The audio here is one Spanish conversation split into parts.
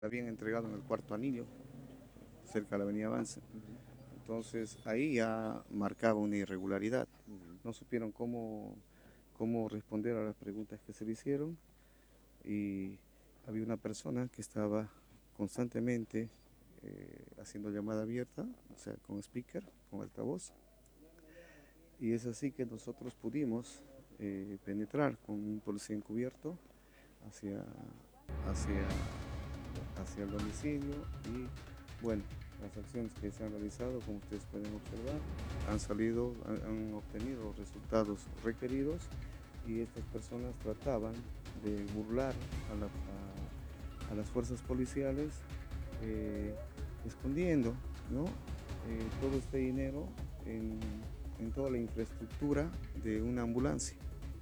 habían entregado en el cuarto anillo, cerca de la avenida Avance. Entonces ahí ya marcaba una irregularidad. No supieron cómo responder a las preguntas que se le hicieron y había una persona que estaba constantemente haciendo llamada abierta, o sea, con speaker, con altavoz. Y es así que nosotros pudimos penetrar con un policía encubierto hacia, hacia, hacia el domicilio y bueno, las acciones que se han realizado, como ustedes pueden observar, han obtenido los resultados requeridos y estas personas trataban de burlar a las fuerzas policiales escondiendo, ¿no? Todo este dinero en toda la infraestructura de una ambulancia.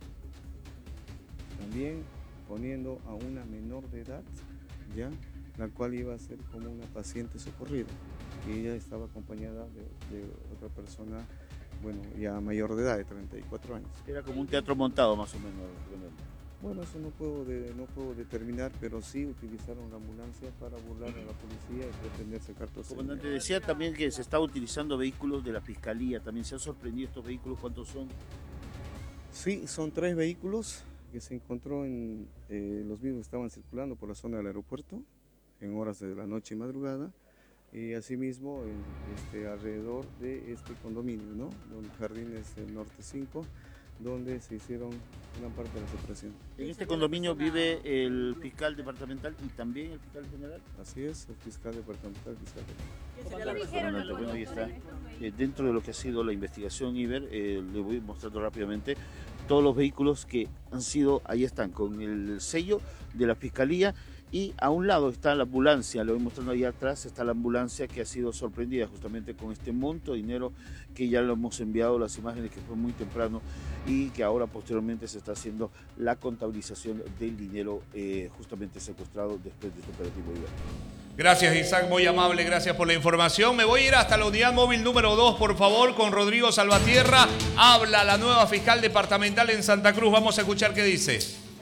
También poniendo a una menor de edad, ¿ya? La cual iba a ser como una paciente socorrida y ella estaba acompañada de otra persona, bueno, ya mayor de edad, de 34 años. Era como un teatro montado más o menos. Bueno, eso no puedo determinar, pero sí utilizaron la ambulancia para burlar a la policía y pretender sacar todo. Comandante, decía también que se estaba utilizando vehículos de la Fiscalía. ¿También se han sorprendido estos vehículos? ¿Cuántos son? Sí, son 3 vehículos que se encontró los mismos estaban circulando por la zona del aeropuerto en horas de la noche y madrugada, y asimismo alrededor de este condominio, ¿no? Jardines del Norte 5, donde se hicieron gran parte de las operaciones. En este condominio vive el fiscal departamental y también el fiscal general. Así es, el fiscal departamental, fiscal general. Comandante, bueno, ahí está. Dentro de lo que ha sido la investigación Iber, le voy mostrando rápidamente todos los vehículos que han sido, ahí están, con el sello de la Fiscalía. Y a un lado está la ambulancia, lo voy mostrando ahí atrás, está la ambulancia que ha sido sorprendida justamente con este monto de dinero que ya lo hemos enviado, las imágenes que fue muy temprano y que ahora posteriormente se está haciendo la contabilización del dinero justamente secuestrado después de este operativo. Gracias, Isaac, muy amable, gracias por la información. Me voy a ir hasta la unidad móvil número 2, por favor, con Rodrigo Salvatierra. Habla la nueva fiscal departamental en Santa Cruz, vamos a escuchar qué dice.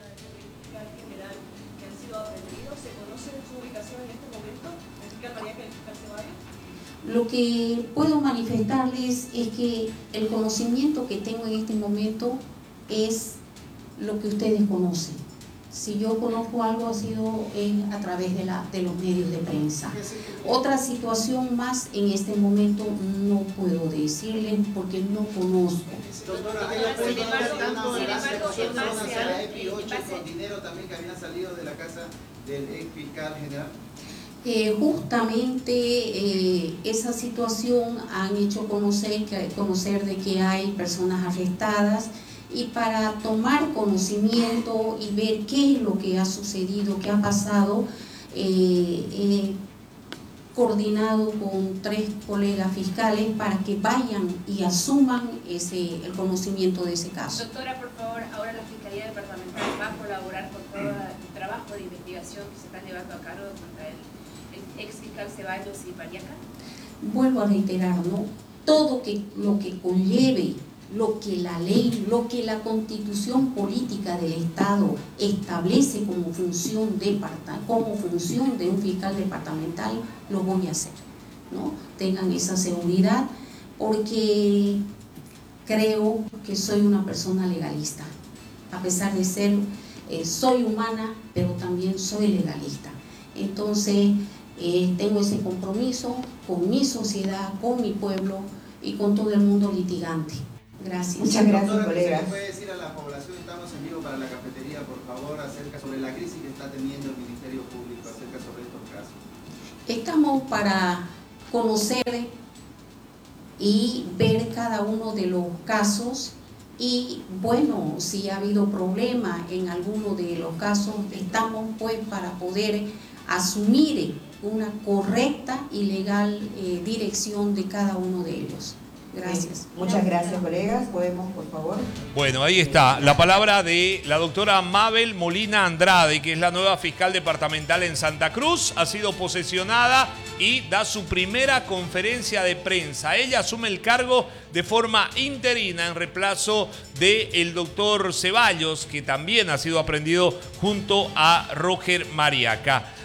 Lo que puedo manifestarles es que el conocimiento que tengo en este momento es lo que ustedes conocen. Si yo conozco algo ha sido a través de los medios de prensa. Otra situación más en este momento no puedo decirles porque no conozco. Doctora, ¿hay apoyo tanto en la situación de la EPI 8 con dinero también que había salido de la casa del ex fiscal general? Justamente esa situación han hecho conocer de que hay personas arrestadas y para tomar conocimiento y ver qué es lo que ha sucedido, qué ha pasado, he coordinado con 3 colegas fiscales para que vayan y asuman el conocimiento de ese caso. Doctora, por favor, ahora la Fiscalía Departamental va a colaborar con todo el trabajo de investigación que se está llevando a cabo contra el ex fiscal Ceballos y Pariaca. Vuelvo a reiterar, ¿no? Todo lo que conlleve, lo que la ley, lo que la constitución política del Estado establece como función de un fiscal departamental, lo voy a hacer, ¿no? Tengan esa seguridad porque creo que soy una persona legalista. A pesar de ser, soy humana, pero también soy legalista. Entonces, tengo ese compromiso con mi sociedad, con mi pueblo y con todo el mundo litigante. Gracias. Muchas gracias, colega. ¿Qué puede decir a la población? Estamos en vivo para la cafetería, por favor, acerca sobre la crisis que está teniendo el Ministerio Público, acerca sobre estos casos. Estamos para conocer y ver cada uno de los casos y bueno, si ha habido problema en alguno de los casos, estamos pues para poder asumir una correcta y legal dirección de cada uno de ellos. Gracias. Muchas gracias, colegas. Podemos, por favor. Bueno, ahí está la palabra de la doctora Mabel Molina Andrade, que es la nueva fiscal departamental en Santa Cruz. Ha sido posesionada y da su primera conferencia de prensa. Ella asume el cargo de forma interina en reemplazo del doctor Ceballos, que también ha sido aprehendido junto a Roger Mariaca.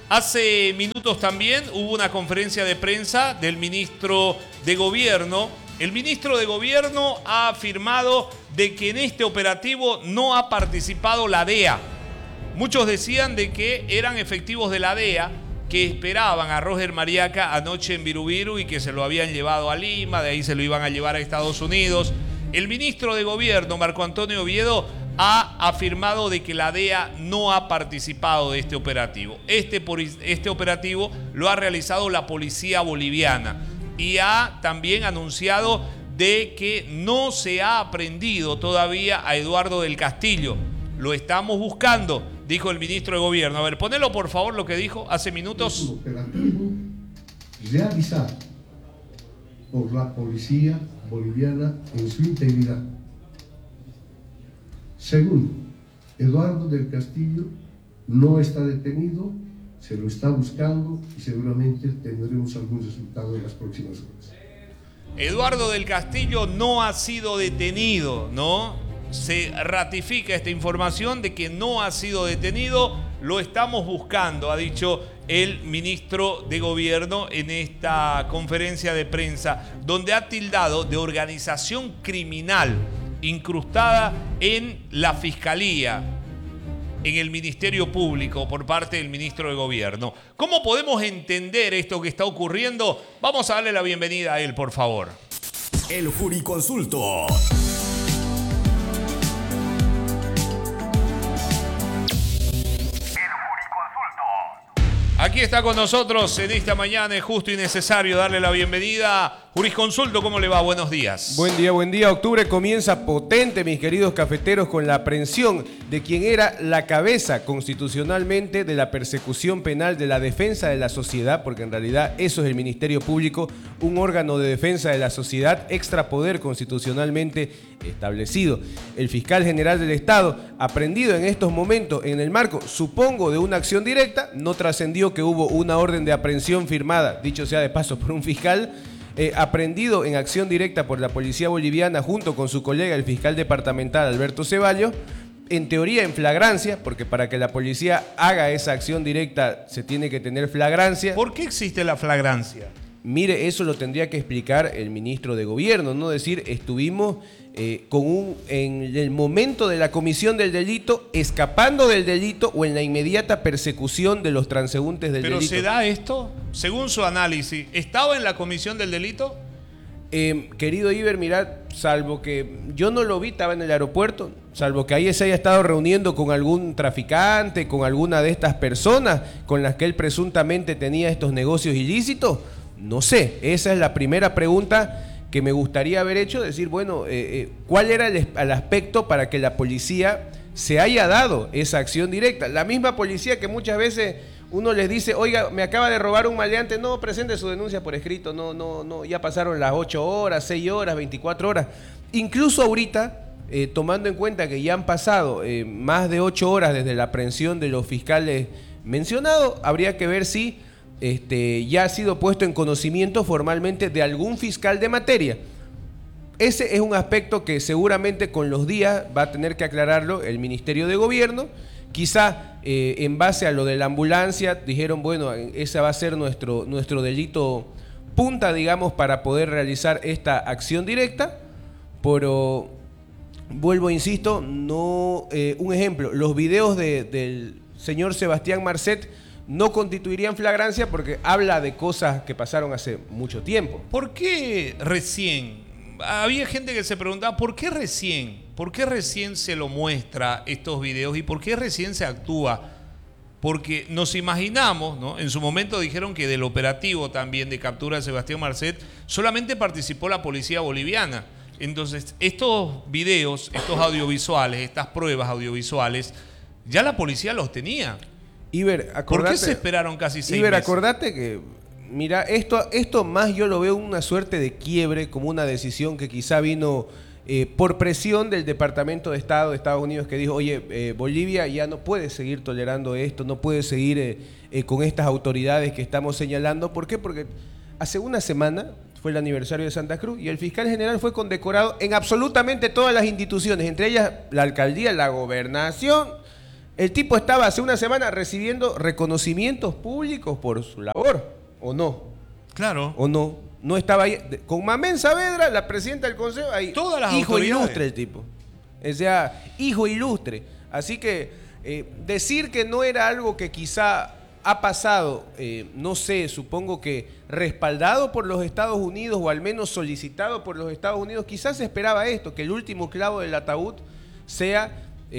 hace minutos también hubo una conferencia de prensa del ministro de Gobierno. El ministro de Gobierno ha afirmado de que en este operativo no ha participado la DEA. Muchos decían de que eran efectivos de la DEA que esperaban a Roger Mariaca anoche en Virubiru y que se lo habían llevado a Lima, de ahí se lo iban a llevar a Estados Unidos. El ministro de Gobierno, Marco Antonio Oviedo, ha afirmado de que la DEA no ha participado de este operativo. Este operativo lo ha realizado la policía boliviana y ha también anunciado de que no se ha aprehendido todavía a Eduardo del Castillo. Lo estamos buscando, dijo el ministro de Gobierno. A ver, ponelo por favor lo que dijo hace minutos. Es un operativo realizado por la policía boliviana en su integridad. Segundo, Eduardo del Castillo no está detenido, se lo está buscando y seguramente tendremos algún resultado en las próximas horas. Eduardo del Castillo no ha sido detenido, ¿no? Se ratifica esta información de que no ha sido detenido, lo estamos buscando, ha dicho el ministro de Gobierno en esta conferencia de prensa, donde ha tildado de organización criminal incrustada en la Fiscalía, en el Ministerio Público por parte del ministro de Gobierno. ¿Cómo podemos entender esto que está ocurriendo? Vamos a darle la bienvenida a él, por favor. El Juriconsulto. Aquí está con nosotros en esta mañana, es justo y necesario darle la bienvenida. Jurisconsulto, ¿cómo le va? Buenos días. Buen día, buen día. Octubre comienza potente, mis queridos cafeteros, con la aprehensión de quien era la cabeza constitucionalmente de la persecución penal de la defensa de la sociedad, porque en realidad eso es el Ministerio Público, un órgano de defensa de la sociedad, extrapoder constitucionalmente establecido. El fiscal general del Estado, aprehendido en estos momentos en el marco, supongo, de una acción directa, no trascendió que hubo una orden de aprehensión firmada, dicho sea de paso, por un fiscal, aprehendido en acción directa por la policía boliviana junto con su colega, el fiscal departamental Alberto Ceballos, en teoría en flagrancia, porque para que la policía haga esa acción directa se tiene que tener flagrancia. ¿Por qué existe la flagrancia? Mire, eso lo tendría que explicar el ministro de Gobierno, no decir estuvimos en el momento de la comisión del delito, escapando del delito o en la inmediata persecución de los transeúntes del delito. ¿Pero se da esto? Según su análisis, ¿estaba en la comisión del delito? Querido Iber, mirad, salvo que yo no lo vi, estaba en el aeropuerto, salvo que ahí se haya estado reuniendo con algún traficante, con alguna de estas personas con las que él presuntamente tenía estos negocios ilícitos, no sé, esa es la primera pregunta que me gustaría haber hecho, decir, bueno, ¿cuál era el aspecto para que la policía se haya dado esa acción directa? La misma policía que muchas veces uno les dice, oiga, me acaba de robar un maleante, no, presente su denuncia por escrito, no, ya pasaron las 8 horas, 6 horas, 24 horas. Incluso ahorita, tomando en cuenta que ya han pasado más de 8 horas desde la aprehensión de los fiscales mencionados, habría que ver si ya ha sido puesto en conocimiento formalmente de algún fiscal de materia. Ese es un aspecto que seguramente con los días va a tener que aclararlo el Ministerio de Gobierno. Quizá en base a lo de la ambulancia dijeron, bueno, ese va a ser nuestro delito punta, digamos, para poder realizar esta acción directa. Pero vuelvo, insisto, no un ejemplo, los videos del señor Sebastián Marcet no constituirían flagrancia porque habla de cosas que pasaron hace mucho tiempo. ¿Por qué recién? Había gente que se preguntaba, ¿por qué recién? ¿Por qué recién se lo muestra estos videos y por qué recién se actúa? Porque nos imaginamos, ¿no? En su momento dijeron que del operativo también de captura de Sebastián Marcet solamente participó la policía boliviana. Entonces, estos videos, estos audiovisuales, estas pruebas audiovisuales, ya la policía los tenía. Iber, acordate, ¿por qué se esperaron casi 6 Iber, meses? Acordate que, mira, esto más yo lo veo una suerte de quiebre, como una decisión que quizá vino por presión del Departamento de Estado de Estados Unidos, que dijo, oye, Bolivia ya no puede seguir tolerando esto, no puede seguir con estas autoridades que estamos señalando. ¿Por qué? Porque hace una semana fue el aniversario de Santa Cruz y el fiscal general fue condecorado en absolutamente todas las instituciones, entre ellas la alcaldía, la gobernación, El tipo estaba hace una semana recibiendo reconocimientos públicos por su labor, ¿o no? Claro. ¿O no? No estaba ahí. Con Mamén Saavedra, la presidenta del Consejo, ahí. Todas las hijo autoridades. ilustre el tipo. O sea, hijo ilustre. Así que decir que no era algo que quizá ha pasado, no sé, supongo que respaldado por los Estados Unidos o al menos solicitado por los Estados Unidos, quizás se esperaba esto, que el último clavo del ataúd sea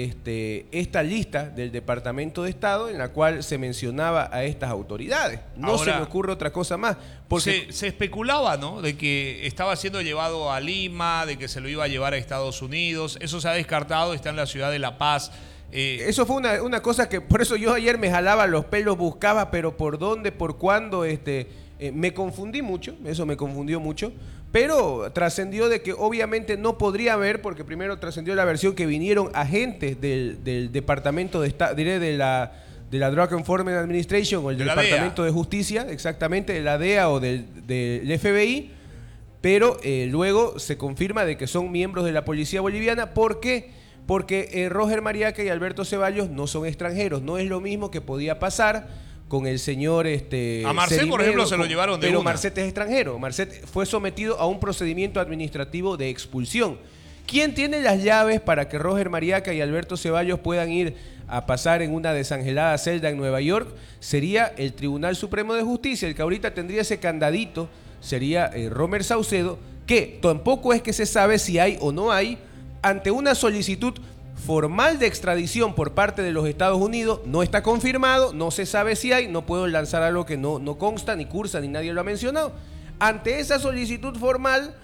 esta lista del Departamento de Estado en la cual se mencionaba a estas autoridades. No Ahora, se me ocurre otra cosa más. Porque se especulaba, ¿no?, de que estaba siendo llevado a Lima, de que se lo iba a llevar a Estados Unidos. Eso se ha descartado, está en la ciudad de La Paz. Eso fue una cosa que, por eso yo ayer me jalaba los pelos, buscaba, pero por dónde, por cuándo, me confundí mucho, eso me confundió mucho, pero trascendió de que obviamente no podría haber, porque primero trascendió la versión que vinieron agentes del Departamento de Estado, diré de la Drug Enforcement Administration o el Departamento de Justicia, exactamente, de la DEA o del FBI, pero luego se confirma de que son miembros de la policía boliviana. ¿Por qué? Porque Roger Mariaca y Alberto Ceballos no son extranjeros. No es lo mismo que podía pasar con el señor a Marcet, por ejemplo, se lo llevaron de pero una. Marcet es extranjero. Marcet fue sometido a un procedimiento administrativo de expulsión. ¿Quién tiene las llaves para que Roger Mariaca y Alberto Ceballos puedan ir a pasar en una desangelada celda en Nueva York? Sería el Tribunal Supremo de Justicia. El que ahorita tendría ese candadito sería Romer Saucedo, que tampoco es que se sabe si hay o no hay. Ante una solicitud formal de extradición por parte de los Estados Unidos, no está confirmado, no se sabe si hay, no puedo lanzar algo que no consta, ni cursa, ni nadie lo ha mencionado. Ante esa solicitud formal,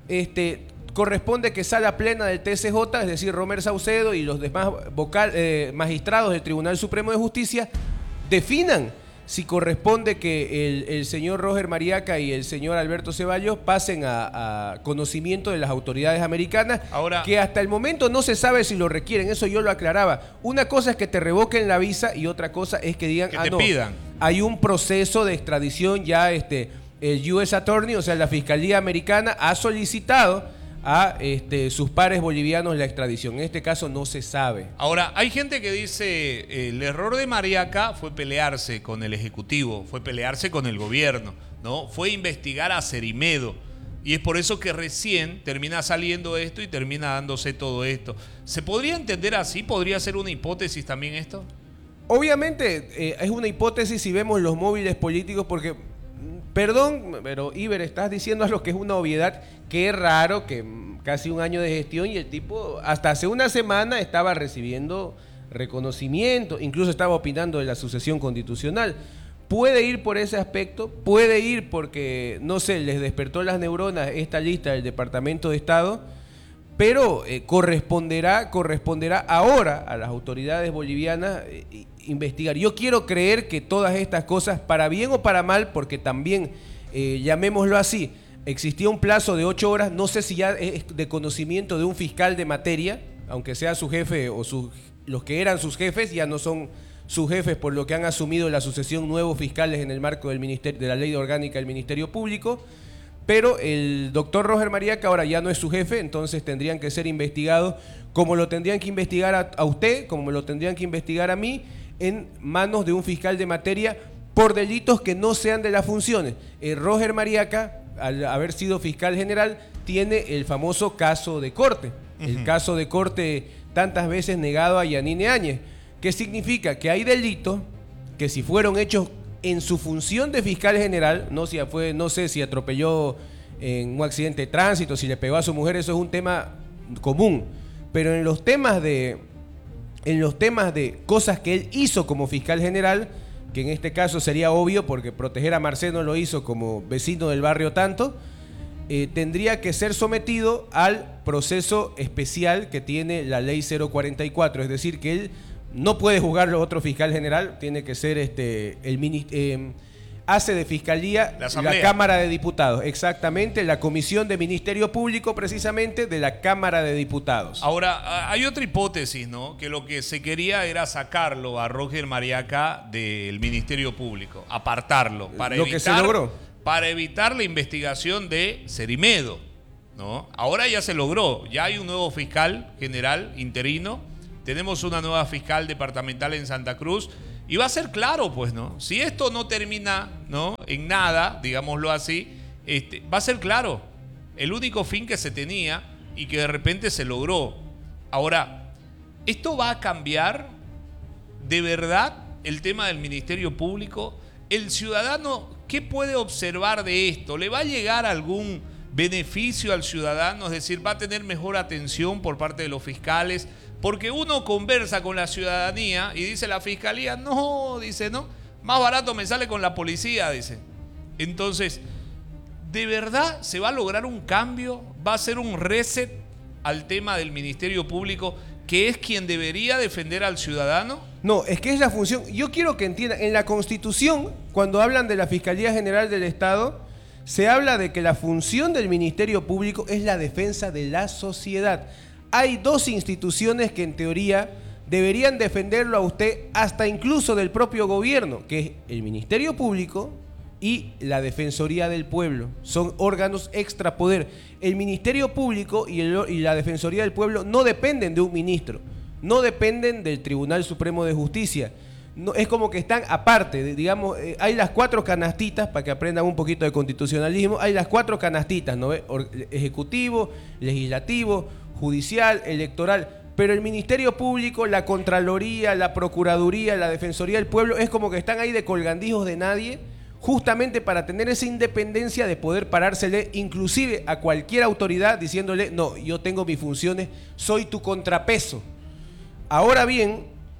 corresponde que sala plena del TCJ, es decir, Romer Saucedo y los demás magistrados del Tribunal Supremo de Justicia, definan si corresponde que el señor Roger Mariaca y el señor Alberto Ceballos pasen a conocimiento de las autoridades americanas. Ahora, que hasta el momento no se sabe si lo requieren, eso yo lo aclaraba. Una cosa es que te revoquen la visa y otra cosa es que digan, que te pidan. Hay un proceso de extradición ya, el US Attorney, o sea, la Fiscalía Americana ha solicitado a sus pares bolivianos la extradición. En este caso no se sabe. Ahora, hay gente que dice el error de Mariaca fue pelearse con el Ejecutivo, fue pelearse con el gobierno, ¿no? Fue investigar a Cerimedo. Y es por eso que recién termina saliendo esto y termina dándose todo esto. ¿Se podría entender así? ¿Podría ser una hipótesis también esto? Obviamente es una hipótesis si vemos los móviles políticos, porque, perdón, pero Iber, estás diciendo algo que es una obviedad. Qué raro que casi un año de gestión y el tipo hasta hace una semana estaba recibiendo reconocimiento, incluso estaba opinando de la sucesión constitucional. Puede ir por ese aspecto, puede ir porque, no sé, les despertó las neuronas esta lista del Departamento de Estado, pero corresponderá ahora a las autoridades bolivianas investigar. Yo quiero creer que todas estas cosas, para bien o para mal, porque también, llamémoslo así, existía un plazo de 8 horas, no sé si ya es de conocimiento de un fiscal de materia, aunque sea su jefe o los que eran sus jefes ya no son sus jefes, por lo que han asumido la sucesión nuevos fiscales en el marco del ministerio, de la ley orgánica del Ministerio Público, pero el doctor Roger Mariaca ahora ya no es su jefe, entonces tendrían que ser investigados como lo tendrían que investigar a usted, como me lo tendrían que investigar a mí, en manos de un fiscal de materia por delitos que no sean de las funciones. Roger Mariaca, al haber sido fiscal general, tiene el famoso caso de corte, el caso de corte tantas veces negado a Yanine Áñez. ¿Qué significa? Que hay delitos que si fueron hechos en su función de fiscal general, no sé si atropelló en un accidente de tránsito, si le pegó a su mujer, eso es un tema común, pero en los temas de cosas que él hizo como fiscal general, que en este caso sería obvio porque proteger a Marceno lo hizo como vecino del barrio tanto, tendría que ser sometido al proceso especial que tiene la ley 044, es decir, que él no puede juzgarlo otro fiscal general, tiene que ser hace de fiscalía la Cámara de Diputados, exactamente, la Comisión de Ministerio Público precisamente de la Cámara de Diputados. Ahora, hay otra hipótesis, ¿no? Que lo que se quería era sacarlo a Roger Mariaca del Ministerio Público, apartarlo, que se logró, para evitar la investigación de Cerimedo, ¿no? Ahora ya se logró, ya hay un nuevo fiscal general interino, tenemos una nueva fiscal departamental en Santa Cruz y va a ser claro, pues, ¿no? Si esto no termina, ¿no?, en nada, digámoslo así, va a ser claro el único fin que se tenía y que de repente se logró. Ahora, ¿esto va a cambiar de verdad el tema del Ministerio Público? El ciudadano, ¿qué puede observar de esto? ¿Le va a llegar algún beneficio al ciudadano? Es decir, ¿va a tener mejor atención por parte de los fiscales? Porque uno conversa con la ciudadanía y dice la fiscalía, no, dice, no, más barato me sale con la policía, dice. Entonces, ¿de verdad se va a lograr un cambio? ¿Va a ser un reset al tema del Ministerio Público, que es quien debería defender al ciudadano? No, es que es la función. Yo quiero que entiendan, en la Constitución, cuando hablan de la Fiscalía General del Estado, se habla de que la función del Ministerio Público es la defensa de la sociedad. Hay dos instituciones que en teoría deberían defenderlo a usted, hasta incluso del propio gobierno, que es el Ministerio Público y la Defensoría del Pueblo. Son órganos extrapoder. El Ministerio Público y la Defensoría del Pueblo no dependen de un ministro, no dependen del Tribunal Supremo de Justicia. No, es como que están aparte, digamos, hay las 4 canastitas, para que aprendan un poquito de constitucionalismo, hay las 4 canastitas, ¿no? Ejecutivo, legislativo, judicial, electoral, pero el Ministerio Público, la Contraloría, la Procuraduría, la Defensoría del Pueblo, es como que están ahí de colgandijos de nadie, justamente para tener esa independencia de poder parársele inclusive a cualquier autoridad diciéndole, no, yo tengo mis funciones, soy tu contrapeso. Ahora bien,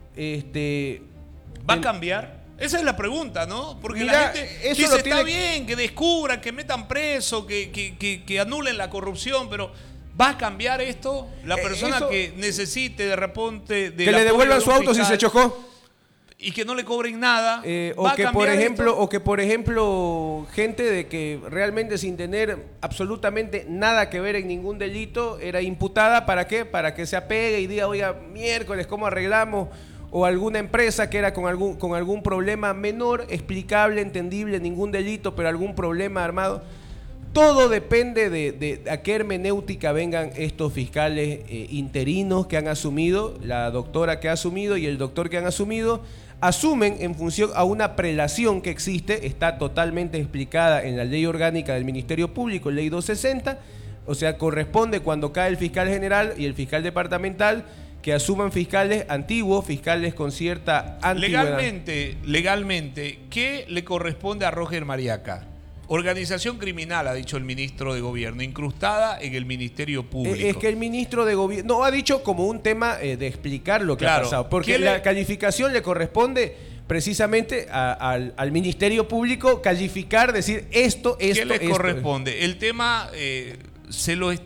¿va a cambiar? Esa es la pregunta, ¿no? Porque mira, la gente eso dice, tiene... está bien, que descubran, que metan preso, que anulen la corrupción, pero ¿va a cambiar esto? La persona que necesite de repente... que le devuelvan su auto si se chocó. Y que no le cobren nada. O que por ejemplo gente de que realmente sin tener absolutamente nada que ver en ningún delito era imputada, ¿para qué? Para que se apegue y diga, oiga, miércoles, ¿cómo arreglamos? O alguna empresa que era con algún problema menor, explicable, entendible, ningún delito, pero algún problema armado. Todo depende de a qué hermenéutica vengan estos fiscales interinos que han asumido, la doctora que ha asumido y el doctor que han asumido. Asumen en función a una prelación que existe, está totalmente explicada en la Ley Orgánica del Ministerio Público, Ley 260, o sea, corresponde cuando cae el fiscal general y el fiscal departamental que asuman fiscales antiguos, fiscales con cierta antigüedad. Legalmente, ¿qué le corresponde a Roger Mariaca? Organización criminal, ha dicho el ministro de Gobierno, incrustada en el Ministerio Público. Es que el ministro de Gobierno no ha dicho como un tema de explicar lo que ha pasado, porque la calificación le corresponde precisamente al Ministerio Público calificar, decir esto. ¿Qué le corresponde? El tema se lo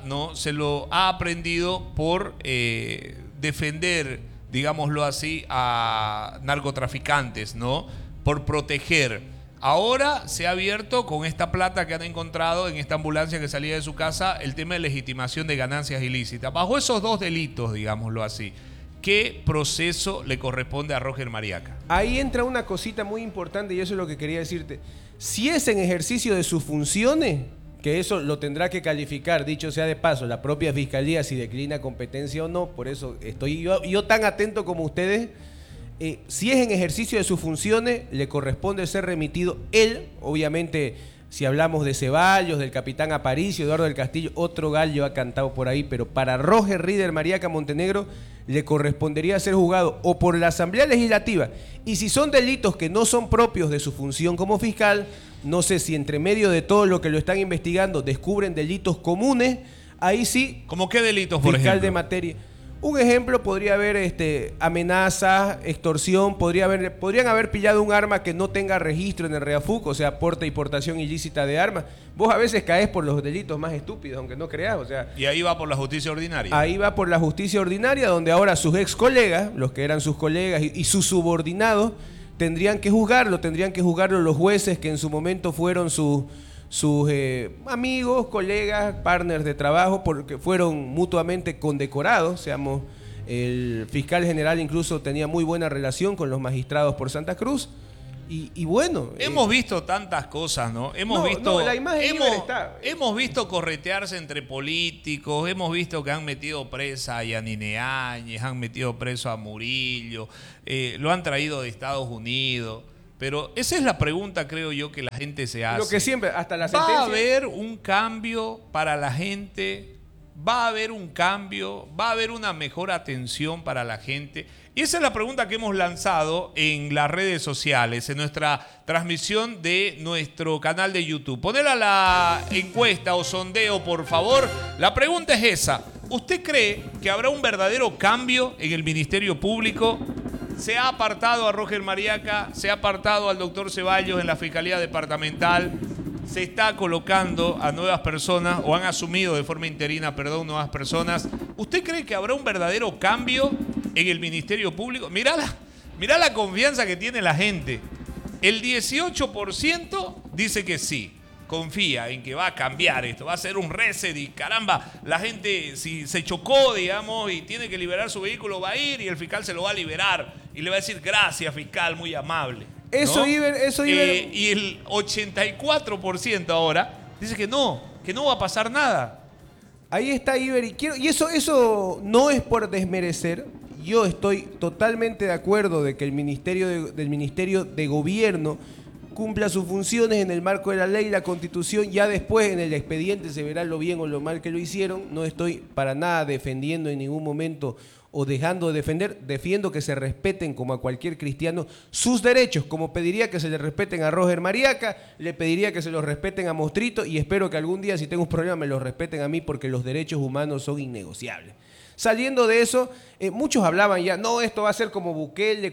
ha aprendido por defender, digámoslo así, a narcotraficantes, ¿no? Por proteger. Ahora se ha abierto con esta plata que han encontrado en esta ambulancia que salía de su casa el tema de legitimación de ganancias ilícitas. Bajo esos dos delitos, digámoslo así, ¿qué proceso le corresponde a Roger Mariaca? Ahí entra una cosita muy importante y eso es lo que quería decirte. Si es en ejercicio de sus funciones, que eso lo tendrá que calificar, dicho sea de paso, la propia Fiscalía si declina competencia o no, por eso estoy yo tan atento como ustedes. Si es en ejercicio de sus funciones, le corresponde ser remitido él, obviamente, si hablamos de Ceballos, del capitán Aparicio, Eduardo del Castillo, otro gallo ha cantado por ahí, pero para Roger Rieder Mariaca Montenegro le correspondería ser juzgado o por la Asamblea Legislativa, y si son delitos que no son propios de su función como fiscal, no sé si entre medio de todo lo que lo están investigando descubren delitos comunes, ahí sí. ¿Cómo qué delitos, por fiscal ejemplo? de materia. Un ejemplo podría haber amenazas, extorsión, podrían haber pillado un arma que no tenga registro en el REAFUC, o sea, porte y portación ilícita de armas. Vos a veces caes por los delitos más estúpidos, aunque no creas, o sea. Y ahí va por la justicia ordinaria. Ahí va por la justicia ordinaria, donde ahora sus ex colegas, los que eran sus colegas y sus subordinados, tendrían que juzgarlo los jueces que en su momento fueron sus amigos, colegas, partners de trabajo, porque fueron mutuamente condecorados. El fiscal general incluso tenía muy buena relación con los magistrados por Santa Cruz Y bueno... Hemos visto tantas cosas, ¿no? Hemos visto corretearse entre políticos, hemos visto que han metido presa a Yanine Áñez, han metido preso a Murillo, lo han traído de Estados Unidos. Pero esa es la pregunta, creo yo, que la gente se hace. Lo que siempre, hasta la sentencia... ¿Va a haber un cambio para la gente? ¿Va a haber un cambio? ¿Va a haber una mejor atención para la gente? Y esa es la pregunta que hemos lanzado en las redes sociales, en nuestra transmisión de nuestro canal de YouTube. Ponela la encuesta o sondeo, por favor. La pregunta es esa. ¿Usted cree que habrá un verdadero cambio en el Ministerio Público? Se ha apartado a Roger Mariaca, se ha apartado al doctor Ceballos en la Fiscalía Departamental, se está colocando a nuevas personas, o han asumido de forma interina, nuevas personas. ¿Usted cree que habrá un verdadero cambio en el Ministerio Público? Mirá la confianza que tiene la gente. El 18% dice que sí, confía en que va a cambiar esto, va a ser un reset y caramba, la gente si se chocó, digamos, y tiene que liberar su vehículo, va a ir y el fiscal se lo va a liberar y le va a decir gracias, fiscal, muy amable. Eso, ¿no? Iber. Y el 84% ahora dice que no va a pasar nada. Ahí está, Iber. Y eso no es por desmerecer. Yo estoy totalmente de acuerdo de que el Ministerio de Gobierno cumpla sus funciones en el marco de la ley y la Constitución. Ya después en el expediente se verá lo bien o lo mal que lo hicieron. No estoy para nada defendiendo en ningún momento o dejando de defender. Defiendo que se respeten, como a cualquier cristiano, sus derechos, como pediría que se le respeten a Roger Mariaca, le pediría que se los respeten a Mostrito, y espero que algún día, si tengo un problema, me los respeten a mí, porque los derechos humanos son innegociables. Saliendo de eso, muchos hablaban ya, no, esto va a ser como Bukele.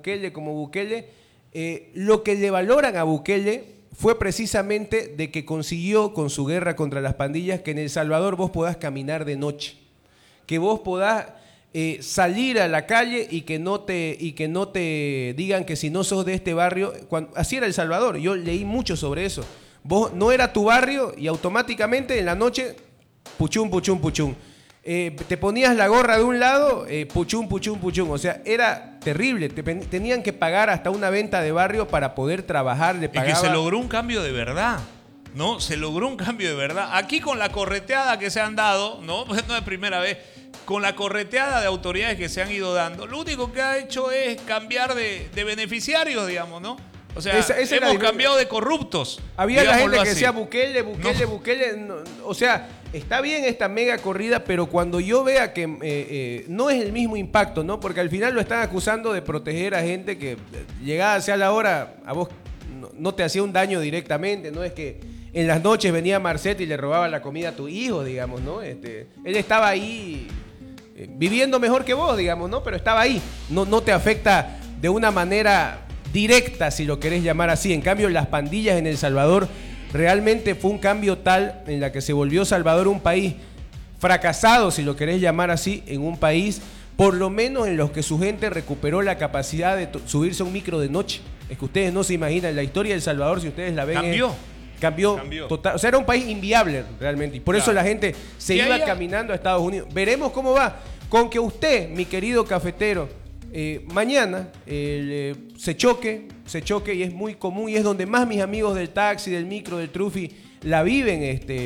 Lo que le valoran a Bukele fue precisamente de que consiguió con su guerra contra las pandillas que en El Salvador vos podás caminar de noche, que vos podás salir a la calle y que no te digan que si no sos de este barrio. Así era El Salvador, yo leí mucho sobre eso. Vos no era tu barrio y automáticamente en la noche, puchún. Te ponías la gorra de un lado, puchún. O sea, era terrible. Tenían que pagar hasta una venta de barrio para poder trabajar. Es que se logró un cambio de verdad, ¿no? Se logró un cambio de verdad. Aquí con la correteada que se han dado, ¿no? Pues no es primera vez. Con la correteada de autoridades que se han ido dando, lo único que ha hecho es cambiar de beneficiarios, digamos, ¿no? O sea, hemos cambiado de corruptos. Había la gente que decía Bukele. No, o sea, está bien esta mega corrida, pero cuando yo vea que no es el mismo impacto, ¿no? Porque al final lo están acusando de proteger a gente que llegada sea la hora, a vos no te hacía un daño directamente, no es que en las noches venía Marcet y le robaba la comida a tu hijo, digamos, ¿no? Él estaba ahí viviendo mejor que vos, digamos, ¿no? Pero estaba ahí. No te afecta de una manera directa, si lo querés llamar así. En cambio, las pandillas en El Salvador realmente fue un cambio tal en la que se volvió Salvador un país fracasado, si lo querés llamar así, en un país, por lo menos en los que su gente recuperó la capacidad de subirse a un micro de noche. Es que ustedes no se imaginan, la historia de El Salvador, si ustedes la ven... Cambió total. O sea, era un país inviable realmente. Y por eso la gente se iba caminando a Estados Unidos. Veremos cómo va. Con que usted, mi querido cafetero, mañana se choque, y es muy común, y es donde más mis amigos del taxi, del micro, del trufi, la viven,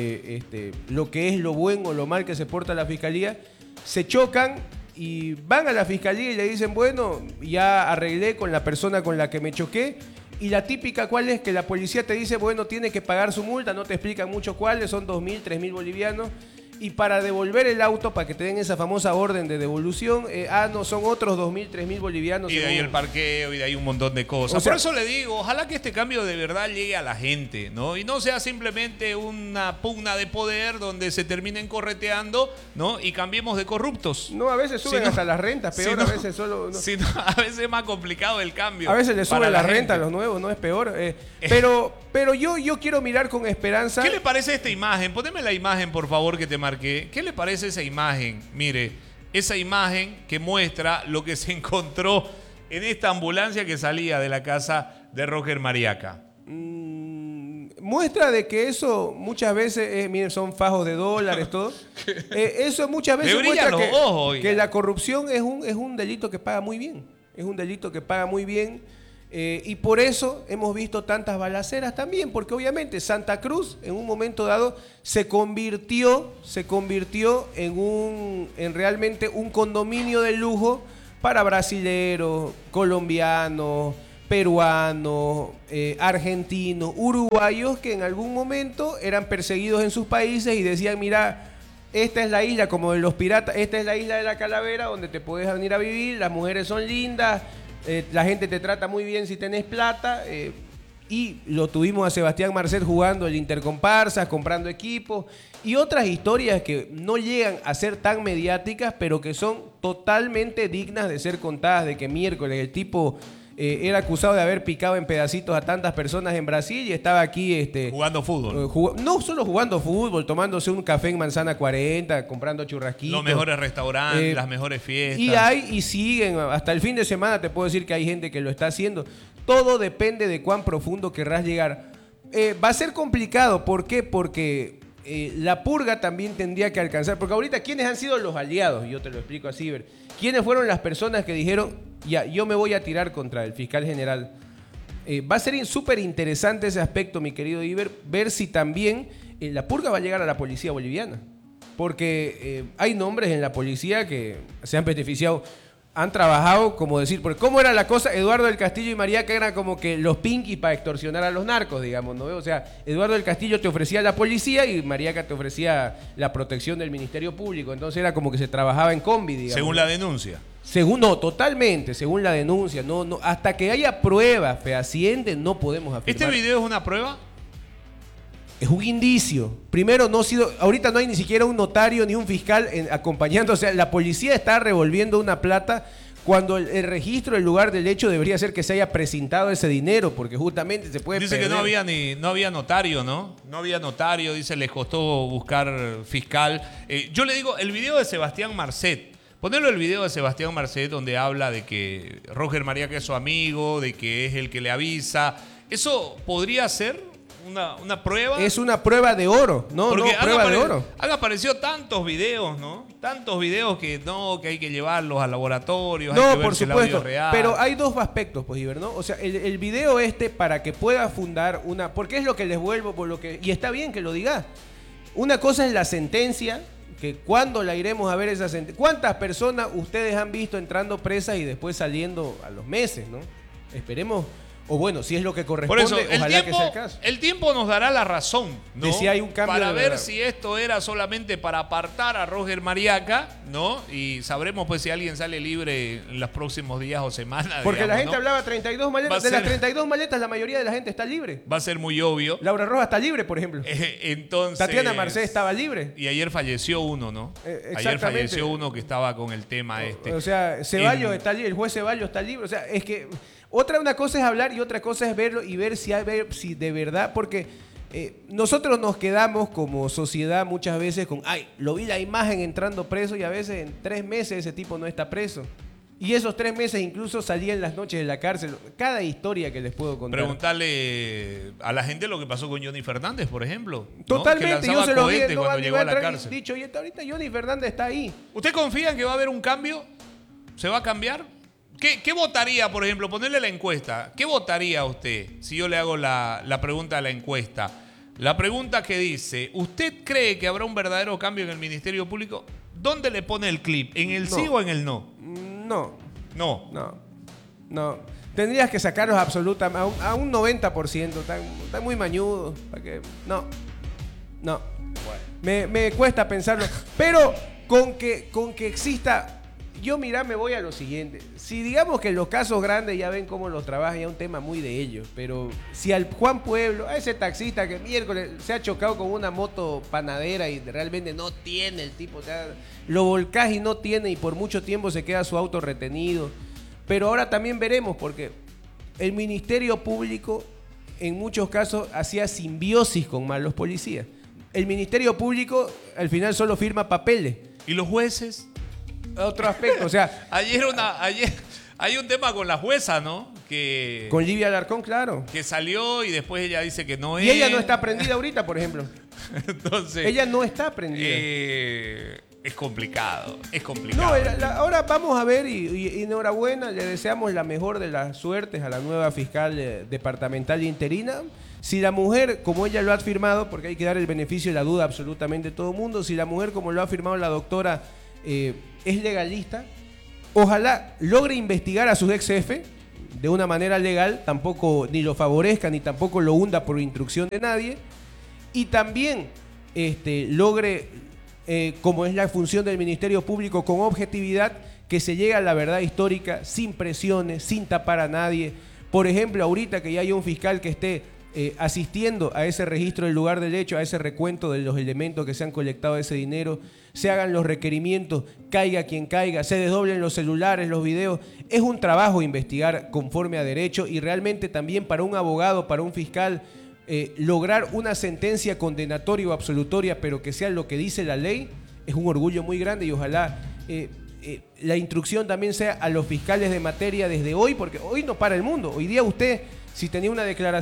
lo que es lo bueno o lo mal que se porta la fiscalía, se chocan y van a la fiscalía y le dicen, bueno, ya arreglé con la persona con la que me choqué. Y la típica, ¿cuál es? Que la policía te dice, bueno, tiene que pagar su multa, no te explican mucho cuáles, son 2.000, 3.000 bolivianos. Y para devolver el auto, para que te den esa famosa orden de devolución, no, son otros 2.000, 3.000 bolivianos. Y de ahí el parqueo, y de ahí un montón de cosas. O sea, por eso le digo, ojalá que este cambio de verdad llegue a la gente, ¿no? Y no sea simplemente una pugna de poder donde se terminen correteando, ¿no? Y cambiemos de corruptos. No, a veces suben hasta las rentas, peor, a veces solo... No. A veces es más complicado el cambio. A veces le suben la renta a los nuevos, ¿no? Es peor. Pero yo quiero mirar con esperanza... ¿Qué le parece esta imagen? Poneme la imagen, por favor, que te marqué. ¿Qué le parece esa imagen? Mire, esa imagen que muestra lo que se encontró en esta ambulancia que salía de la casa de Roger Mariaca. Muestra de que eso muchas veces, miren, son fajos de dólares, todo. Eso muchas veces muestra que la corrupción es un delito que paga muy bien. Es un delito que paga muy bien. Y por eso hemos visto tantas balaceras también, porque obviamente Santa Cruz en un momento dado se convirtió en realmente un condominio de lujo para brasileros, colombianos, peruanos, argentinos, uruguayos que en algún momento eran perseguidos en sus países y decían, mira, esta es la isla como de los piratas, esta es la isla de la Calavera donde te puedes venir a vivir, las mujeres son lindas, la gente te trata muy bien si tenés plata, y lo tuvimos a Sebastián Marcet jugando el Intercomparsas, comprando equipos y otras historias que no llegan a ser tan mediáticas, pero que son totalmente dignas de ser contadas, de que miércoles el tipo era acusado de haber picado en pedacitos a tantas personas en Brasil y estaba aquí jugando fútbol. No solo jugando fútbol, tomándose un café en Manzana 40, comprando churrasquitos. Los mejores restaurantes, las mejores fiestas. Y siguen, hasta el fin de semana te puedo decir que hay gente que lo está haciendo. Todo depende de cuán profundo querrás llegar. Va a ser complicado, ¿por qué? Porque la purga también tendría que alcanzar, porque ahorita, ¿quiénes han sido los aliados? Yo te lo explico así, Iber. ¿Quiénes fueron las personas que dijeron, ya, yo me voy a tirar contra el fiscal general? Va a ser súper interesante ese aspecto, mi querido Iber, ver si también la purga va a llegar a la policía boliviana. Porque hay nombres en la policía que se han beneficiado, han trabajado, como decir, porque ¿cómo era la cosa? Eduardo del Castillo y Mariaca eran como que los pinky para extorsionar a los narcos, digamos, ¿no? O sea, Eduardo del Castillo te ofrecía la policía y Mariaca te ofrecía la protección del Ministerio Público. Entonces era como que se trabajaba en combi, digamos. Según la denuncia. Totalmente, según la denuncia. No, hasta que haya pruebas fehacientes no podemos afirmar. ¿Este video es una prueba? Es un indicio. Primero, ahorita no hay ni siquiera un notario ni un fiscal acompañando. O sea, la policía está revolviendo una plata cuando el registro del lugar del hecho debería ser que se haya precintado ese dinero, porque justamente se puede Dice perder. que no había notario, ¿no? No había notario, dice, les costó buscar fiscal. Yo le digo, el video de Sebastián Marcet, ponerlo el video de Sebastián Marcet donde habla de que Roger Mariaca es su amigo, de que es el que le avisa. ¿Eso podría ser una prueba? Es una prueba de oro, prueba de oro. Han aparecido tantos videos, ¿no? Tantos videos que hay que llevarlos al laboratorio. Hay que ver por si el audio supuesto. es real. Pero hay dos aspectos, pues, Iber, ¿no? O sea, el video para que pueda fundar una... Porque es lo que les vuelvo, y está bien que lo diga. Una cosa es la sentencia, que cuando la iremos a ver esa sentencia. ¿Cuántas personas ustedes han visto entrando presas y después saliendo a los meses, ¿no? Esperemos... O bueno, si es lo que corresponde, Por eso, ojalá que sea el caso. El tiempo nos dará la razón, ¿no? De si hay un cambio para de ver verdad. si esto era solamente para apartar a Roger Mariaca, ¿no? Y sabremos pues si alguien sale libre en los próximos días o semanas. Porque digamos, la gente ¿no? hablaba 32 maletas. De las 32 maletas, la mayoría de la gente está libre. Va a ser muy obvio. Laura Roja está libre, por ejemplo. Entonces, Tatiana Marcé estaba libre. Y ayer falleció uno, ¿no? Ayer falleció uno que estaba con el tema este. O sea, Ceballos está libre, el juez Ceballos está libre. O sea, es que... Una cosa es hablar y otra cosa es verlo y ver si de verdad, porque nosotros nos quedamos como sociedad muchas veces con, lo vi la imagen entrando preso y a veces en 3 meses ese tipo no está preso. Y esos 3 meses incluso salía en las noches de la cárcel. Cada historia que les puedo contar. Preguntarle a la gente lo que pasó con Johnny Fernández, por ejemplo. Totalmente, ¿no? yo se lo vi cuando llegó a la cárcel. Dicho, y ahorita Johnny Fernández está ahí. ¿Usted confía en que va a haber un cambio? ¿Se va a cambiar? ¿Qué votaría, por ejemplo? Ponerle la encuesta. ¿Qué votaría usted si yo le hago la pregunta a la encuesta? La pregunta que dice, ¿usted cree que habrá un verdadero cambio en el Ministerio Público? ¿Dónde le pone el clip? ¿En el sí o en el no? No. Tendrías que sacarlos absolutamente a un 90%. Están muy mañudos. No. Me cuesta pensarlo. Pero con que exista... Yo, me voy a lo siguiente. Si digamos que en los casos grandes ya ven cómo los trabajan, ya es un tema muy de ellos. Pero si al Juan Pueblo, a ese taxista que miércoles se ha chocado con una moto panadera y realmente no tiene el tipo, o sea, lo volcás y no tiene y por mucho tiempo se queda su auto retenido. Pero ahora también veremos porque el Ministerio Público en muchos casos hacía simbiosis con malos policías. El Ministerio Público al final solo firma papeles. ¿Y los jueces? Otro aspecto, o sea... Ayer hay un tema con la jueza, ¿no? Con Livia Alarcón, claro. Que salió y después ella dice que no es. Y ella no está prendida ahorita, por ejemplo. Entonces... Ella no está prendida. Es complicado. No, ahora vamos a ver y enhorabuena, le deseamos la mejor de las suertes a la nueva fiscal departamental interina. Si la mujer, como ella lo ha afirmado, porque hay que dar el beneficio de la duda absolutamente a todo el mundo, si la mujer, como lo ha afirmado la doctora, es legalista, ojalá logre investigar a sus ex jefes de una manera legal, tampoco ni lo favorezca ni tampoco lo hunda por instrucción de nadie, y también logre, como es la función del Ministerio Público, con objetividad, que se llegue a la verdad histórica, sin presiones, sin tapar a nadie. Por ejemplo, ahorita que ya hay un fiscal que esté asistiendo a ese registro del lugar del hecho, a ese recuento de los elementos que se han colectado de ese dinero, se hagan los requerimientos, caiga quien caiga, se desdoblen los celulares, los videos. Es un trabajo investigar conforme a derecho, y realmente también para un abogado, para un fiscal, lograr una sentencia condenatoria o absolutoria, pero que sea lo que dice la ley, es un orgullo muy grande, y ojalá la instrucción también sea a los fiscales de materia desde hoy, porque hoy no para el mundo. Hoy día usted, si tenía una declaración